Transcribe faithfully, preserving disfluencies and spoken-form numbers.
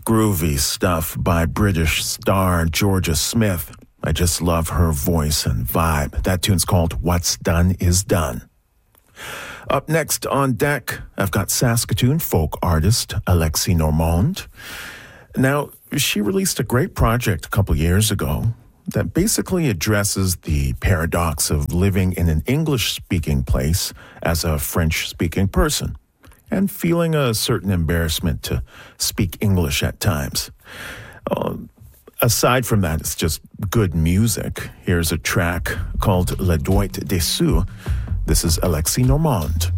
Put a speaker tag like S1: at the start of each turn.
S1: groovy stuff by British star Georgia Smith. I just love her voice and vibe. That tune's called What's Done Is Done. Up next on deck, I've got Saskatoon folk artist Alexis Normand. Now, she released a great project a couple years ago that basically addresses the paradox of living in an English-speaking place as a French-speaking person and feeling a certain embarrassment to speak English at times. Uh, aside from that, it's just good music. Here's a track called Le Doigt Dessous. This is Alexis Normand.